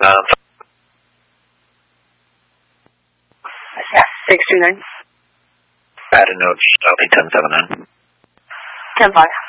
629. Add a note, I'll be 1079. 10-5.